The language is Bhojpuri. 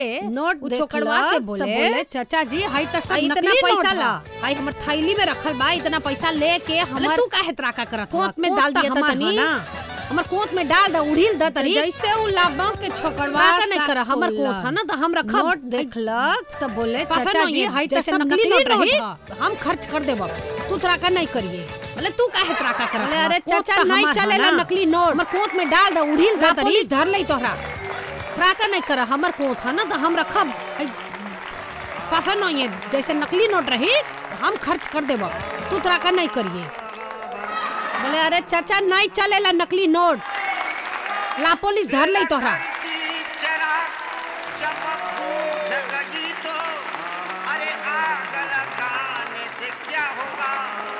नोट चोकड़वा से बोले चाचा जी हाई त सब इतना पैसा ला, हाई हमर थैली में रखल बा, इतना पैसा लेके हमर तू काहे त्राका करत कोत में डाल दिया तनी, हमर कोत में डाल द उड़ील द तनी, जैसे उ लाबा के छोकड़वा नहीं कर हमर कोत है ना त हम रखब। नोट देखलक त बोले चाचा जी हाई त सब नकली नोट रही, हम खर्च कर देब, तू त्राका नहीं करिए। बोले तू काहे त्राका करत? अरे चाचा नहीं चलेला नकली नोट, हमर कोत में डाल द उड़ील द तनी, पुलिस धर लई तोहरा। त्राका नहीं कर हमर कोत है ना त हम रखब, पाफा नहीं है, जैसे नकली नोट रही हम खर्च कर देब, तू त्राका नहीं करिए। बोले अरे चाचा नहीं चलेला नकली नोट, ला पुलिस धर लई तोहरा।